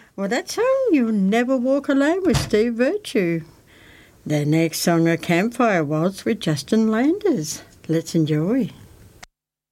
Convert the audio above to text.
Well, that song, You'll Never Walk Alone with Steve Virtue. The next song, A Campfire Waltz with Justin Landers. Let's enjoy.